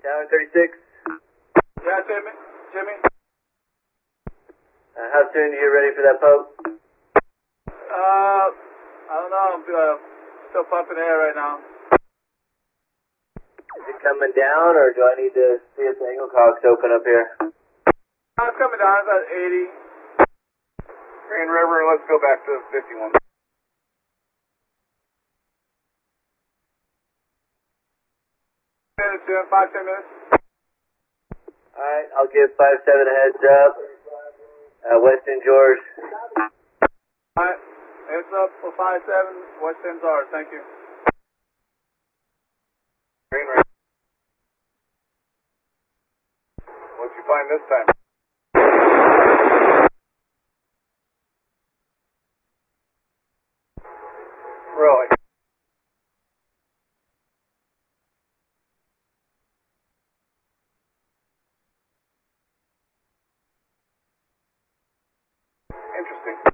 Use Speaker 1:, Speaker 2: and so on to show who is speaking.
Speaker 1: Tower 36.
Speaker 2: Yeah, Jimmy.
Speaker 1: How soon do you get ready for that poke?
Speaker 2: I don't know. I'm still pumping air right now.
Speaker 1: Is it coming down, or do I need to see if the angle cock's open up here?
Speaker 2: It's coming down. It's at 80. Green River, let's go back to 51. Minutes, 5-10 minutes.
Speaker 1: Alright, I'll give 5-7 a heads up. Weston George.
Speaker 2: Alright, heads up for 5-7. West End's ours. Thank you. Green River. What'd you find this time? Really? Interesting.